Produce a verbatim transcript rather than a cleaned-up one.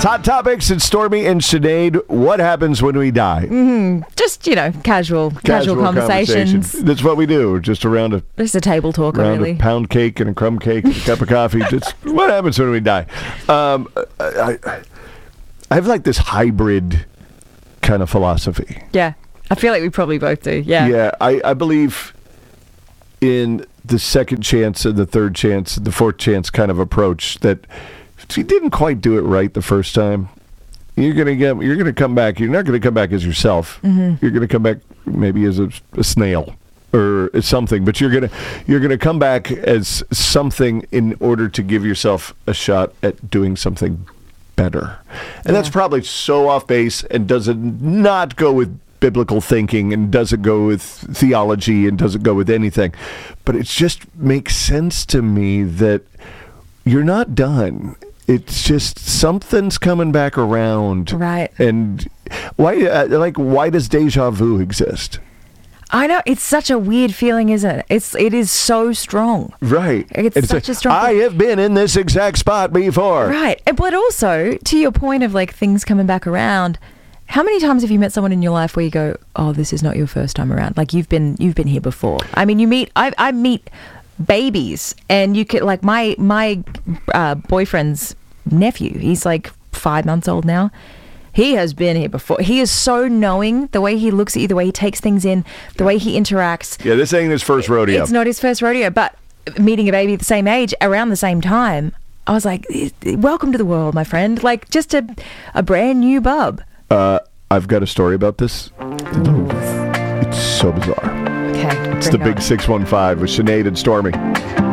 Hot Topics, it's Stormy and Sinead. What happens when we die? Mm-hmm. Just, you know, casual, casual, casual conversations. Conversation. That's what we do, just around a... Just a table talk, around really. a pound cake and a crumb cake and a cup of coffee. Just what happens when we die? Um, I, I, I have like this hybrid kind of philosophy. Yeah. I feel like we probably both do. Yeah. Yeah. I, I believe in the second chance and the third chance, the fourth chance kind of approach that if you didn't quite do it right the first time, you're gonna get you're gonna come back. You're not gonna come back as yourself. Mm-hmm. You're gonna come back maybe as a, a snail or as something, but you're gonna you're gonna come back as something in order to give yourself a shot at doing something better. And yeah. that's probably so off base and doesn't not go with biblical thinking and doesn't go with theology and doesn't go with anything. But it just makes sense to me that you're not done. It's just something's coming back around. Right. And why, uh, like, why does deja vu exist? I know, it's such a weird feeling, isn't it? It's it is so strong. Right. It's, it's such a, a strong I have been in this exact spot before. Right. But also, to your point of like things coming back around, how many times have you met someone in your life where you go, oh, this is not your first time around? Like you've been you've been here before. I mean, you meet I I meet babies, and you could like my my uh, boyfriend's nephew. He's like five months old now. He has been here before. He is so knowing, the way he looks at you, the way he takes things in, the way he interacts. Yeah, this ain't his first rodeo. It's not his first rodeo, but meeting a baby at the same age, around the same time, I was like, welcome to the world, my friend. Like just a a brand new bub. Uh, I've got a story about this. Ooh. It's so bizarre. Okay. It's the Big six one five with Sinead and Stormy.